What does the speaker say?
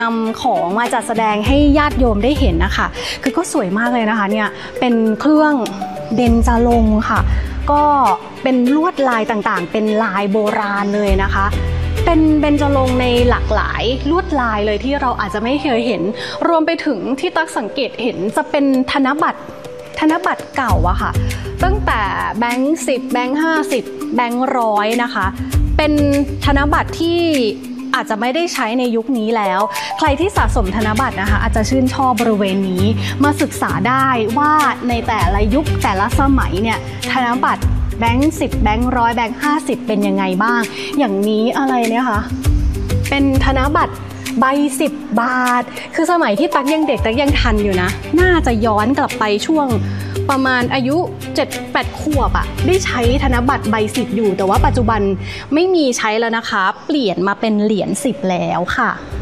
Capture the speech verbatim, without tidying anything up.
นำของมาจัดแสดงให้ญาติโยมได้เห็นนะคะคือก็สวยมากเลยนะคะเนี่ยเป็นเครื่องเบญจรงค์ค่ะก็เป็นลวดลายต่างๆเป็นลายโบราณเลยนะคะเป็นเบญจรงค์ในหลากหลายลวดลายเลยที่เราอาจจะไม่เคยเห็นรวมไปถึงที่ตั๊กสังเกตเห็นจะเป็นธนบัตรธนบัตรเก่าอะค่ะตั้งแต่แบงค์สิบแบงค์ห้าสิบแบงค์ร้อยนะคะเป็นธนบัตรที่อาจจะไม่ได้ใช้ในยุคนี้แล้วใครที่สะสมธนบัตรนะคะอาจจะชื่นชอบบริเวณนี้มาศึกษาได้ว่าในแต่ละยุคแต่ละสมัยเนี่ยธนบัตรแบงค์สิบแบงค์ร้อยแบงค์ห้าสิบเป็นยังไงบ้างอย่างนี้อะไรเนี่ยคะเป็นธนบัตรใบสิบบาทคือสมัยที่ตั๊กยังเด็กตั๊กยังทันอยู่นะน่าจะย้อนกลับไปช่วงประมาณอายุ เจ็ดแปด ขวบอะได้ใช้ธนบัตรใบสิบอยู่แต่ว่าปัจจุบันไม่มีใช้แล้วนะคะเปลี่ยนมาเป็นเหรียญสิบแล้วค่ะ